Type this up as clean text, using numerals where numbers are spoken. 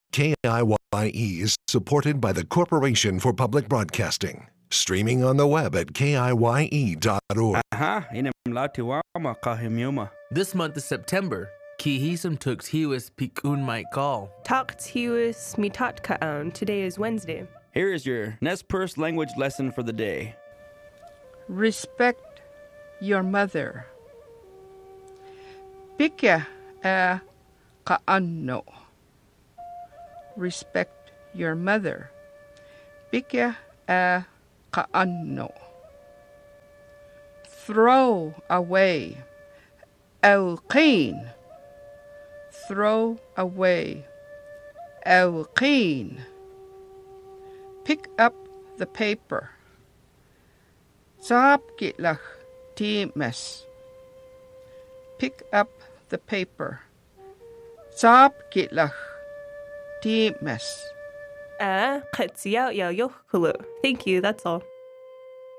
KIYE is supported by the Corporation for Public Broadcasting. Streaming on the web at KIYE.org. This month is September. Kihisam tuk tiwis pikun might call. Tak tiwis mitat kaon. Today is Wednesday. Here is your Nez Perce language lesson for the day. Respect your mother. Pikya a kaano. Respect your mother. Pikya a kaano. Throw away. Alqeen. Throw away. Alqeen. Pick up the paper. Saab gitlach times. Pick up the paper. Saab gitlach times. Thank you, that's all.